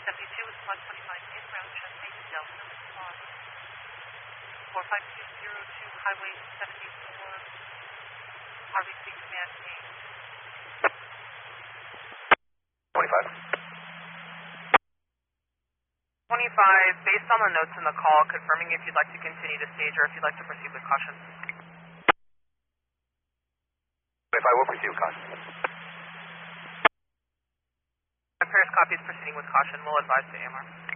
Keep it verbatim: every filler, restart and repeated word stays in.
seventy-two with Squad twenty-five in route Chesapeake Delta Squad. four five two zero two Highway seventy-four, R B C Command eight. twenty-five. twenty-five, based on the notes in the call, confirming if you'd like to continue to stage or if you'd like to proceed with caution. twenty-five, we'll proceed with caution. Paris copies proceeding with caution. We'll advise to A M R.